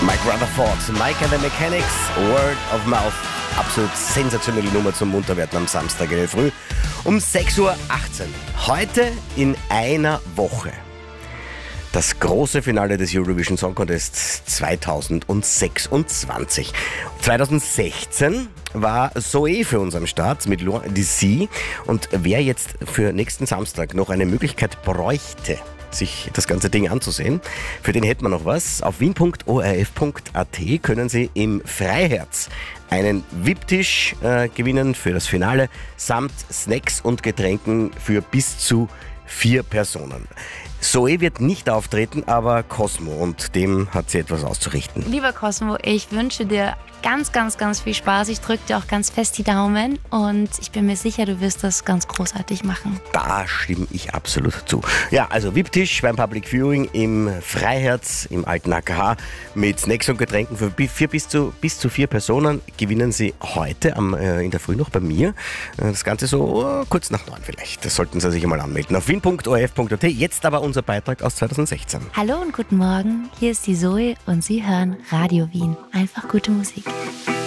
Mike Rutherford, Mike and the Mechanics, Word of Mouth. Absolut sensationelle Nummer zum Munterwerden am Samstag in der Früh um 6.18 Uhr. Heute in einer Woche das große Finale des Eurovision Song Contests 2026. 2016 war Zoe für uns am Start mit Loin d'ici. Und wer jetzt für nächsten Samstag noch eine Möglichkeit bräuchte, sich das ganze Ding anzusehen, für den hätten wir noch was. Auf wien.orf.at können Sie im Freiherz einen VIP-Tisch gewinnen für das Finale samt Snacks und Getränken für bis zu 4 Personen. Zoe wird nicht auftreten, aber Cosmo, und dem hat sie etwas auszurichten. Lieber Cosmo, ich wünsche dir ganz, ganz, ganz viel Spaß. Ich drücke dir auch ganz fest die Daumen und ich bin mir sicher, du wirst das ganz großartig machen. Da stimme ich absolut zu. Ja, also VIP-Tisch beim Public Viewing im Freiherz im alten AKH mit Snacks und Getränken für bis zu 4 Personen gewinnen Sie heute in der Früh noch bei mir. Das Ganze so kurz nach 9 vielleicht. Das sollten Sie sich einmal anmelden. Auf wien.orf.at. Jetzt aber unser Beitrag aus 2016. Hallo und guten Morgen. Hier ist die Zoe und Sie hören Radio Wien. Einfach gute Musik.